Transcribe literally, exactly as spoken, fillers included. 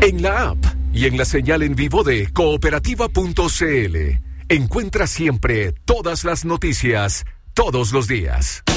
En la app y en la señal en vivo de cooperativa punto c l. Encuentra siempre todas las noticias, todos los días.